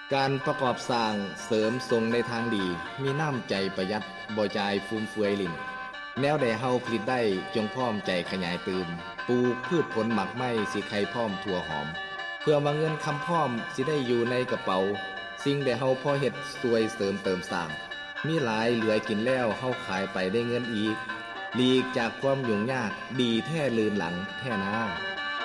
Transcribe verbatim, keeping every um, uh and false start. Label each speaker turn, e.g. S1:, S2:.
S1: การประกอบสร้างเสริมทรงในทางดีมีน้ำใจประหยัดบ่จ่ายฟุ่มเฟือยลิ้นแนวใดเฮาผลิตได้จงพร้อมใจขยายตื่มปลูกพืชผลหมักไม้สิไข่พร้อมทั่วหอมเพื่อว่าเงินคำพร้อมสิได้อยู่ในกระเป๋าสิ่งใดเฮาพอเฮ็ดสวยเสริมเติมสร้างมีหลายเหลือกินแล้วเฮาขายไปได้เงินอีกหลีกจากความยุ่งยากดีแท้ลืนหลังแท้นา